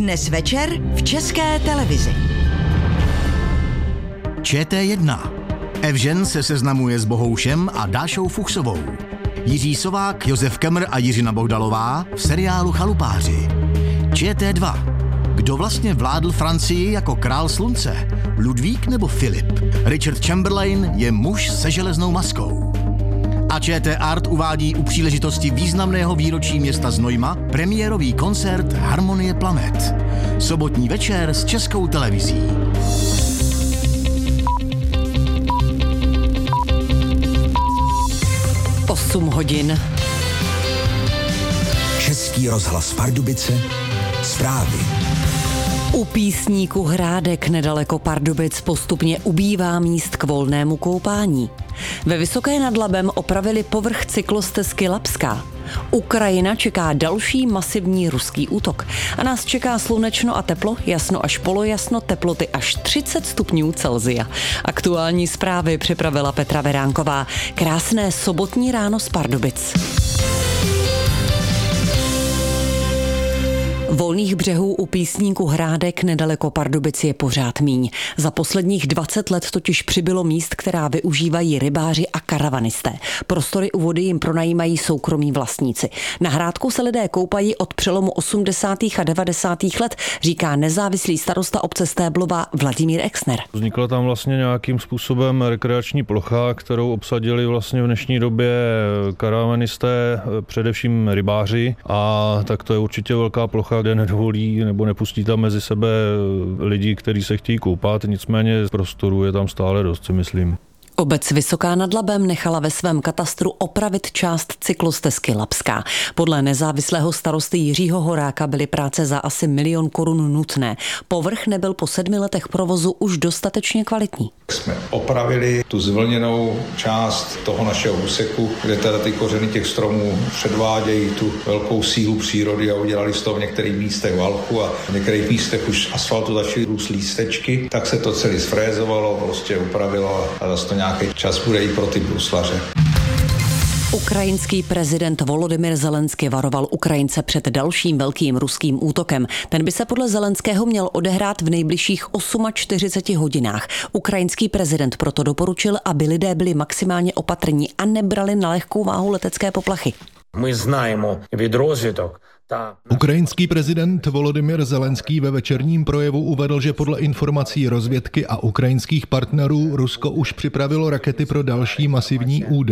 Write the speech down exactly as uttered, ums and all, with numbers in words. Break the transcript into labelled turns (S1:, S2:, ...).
S1: Dnes večer v České televizi.
S2: Č T jedna. Evžen se seznamuje s Bohoušem a Dášou Fuchsovou. Jiří Sovák, Josef Kemr a Jiřina Bohdalová v seriálu Chalupáři. Č T dva. Kdo vlastně vládl Francii jako král slunce? Ludvík nebo Filip? Richard Chamberlain je muž se železnou maskou. A Č T Art uvádí u příležitosti významného výročí města Znojma premiérový koncert Harmonie planet. Sobotní večer s Českou televizí.
S1: osm hodin.
S3: Český rozhlas Pardubice. Zprávy.
S1: U Písníku Hrádek nedaleko Pardubic postupně ubývá míst k volnému koupání. Ve Vysoké nad Labem opravili povrch cyklostezky Labská. Ukrajina čeká další masivní ruský útok. A nás čeká slunečno a teplo, jasno až polojasno, teploty až třicet stupňů Celsia. Aktuální zprávy připravila Petra Veránková. Krásné sobotní ráno z Pardubic. Volných břehů u Písníku Hrádek nedaleko Pardubic je pořád míň. Za posledních dvacet let totiž přibylo míst, která využívají rybáři a karavanisté. Prostory u vody jim pronajímají soukromí vlastníci. Na Hrádku se lidé koupají od přelomu osmdesátých a devadesátých let, říká nezávislý starosta obce Stéblova Vladimír Exner.
S4: Vznikla tam vlastně nějakým způsobem rekreační plocha, kterou obsadili vlastně v dnešní době karavanisté, především rybáři, a tak to je určitě velká plocha, kde nedovolí nebo nepustí tam mezi sebe lidi, kteří se chtějí koupat, nicméně prostoru je tam stále dost, si myslím.
S1: Obec Vysoká nad Labem nechala ve svém katastru opravit část cyklostezky Labská. Podle nezávislého starosty Jiřího Horáka byly práce za asi milion korun nutné. Povrch nebyl po sedmi letech provozu už dostatečně kvalitní.
S5: Jsme opravili tu zvlněnou část toho našeho úseku, kde teda ty kořeny těch stromů předvádějí tu velkou sílu přírody a udělali z toho v některých místech valchu a v některých místech už asfaltu začaly růst lístečky, tak se to celé sfrézovalo, prostě upravilo a zase to nějaký čas bude i pro ty bruslaře.
S1: Ukrajinský prezident Volodymyr Zelenský varoval Ukrajince před dalším velkým ruským útokem. Ten by se podle Zelenského měl odehrát v nejbližších čtyřiceti osmi hodinách. Ukrajinský prezident proto doporučil, aby lidé byli maximálně opatrní a nebrali na lehkou váhu letecké poplachy.
S6: My známe від розвідок.
S7: Ukrajinský prezident Volodymyr Zelenský ve večerním projevu uvedl, že podle informací rozvědky a ukrajinských partnerů Rusko už připravilo rakety pro další masivní úder